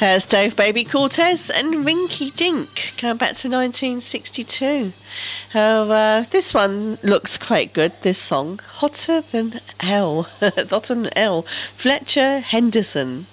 There's Dave Baby Cortez and Rinky Dink, going back to 1962. This one looks quite good, this song. Hotter Than Hell. Hotter Than Hell. Fletcher Henderson.